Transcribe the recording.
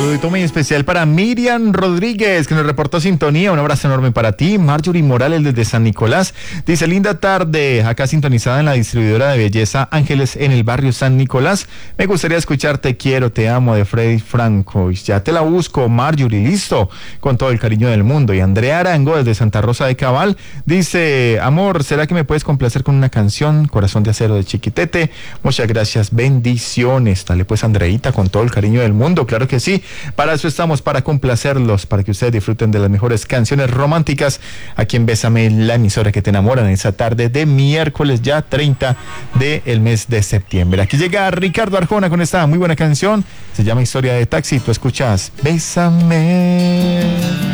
saludito muy especial para Miriam Rodríguez, que nos reportó sintonía. Un abrazo enorme para ti. Marjorie Morales desde San Nicolás dice: linda tarde, acá sintonizada en la distribuidora de belleza Ángeles en el barrio San Nicolás. Me gustaría escuchar Te quiero, te amo de Freddy Franco. Y ya te la busco, Marjorie, listo, con todo el cariño del mundo. Y Andrea Arango desde Santa Rosa de Cabal dice: amor, ¿será que me puedes complacer con una canción? Corazón de acero de Chiquitete. Muchas gracias, bendiciones. Dale pues, Andreita, con todo el cariño del mundo, claro que sí. Para eso estamos, para complacerlos, para que ustedes disfruten de las mejores canciones románticas aquí en Bésame, la emisora que te enamora, en esa tarde de miércoles ya 30 del mes de septiembre. Aquí llega Ricardo Arjona con esta muy buena canción, se llama Historia de Taxi. Tú escuchas Bésame.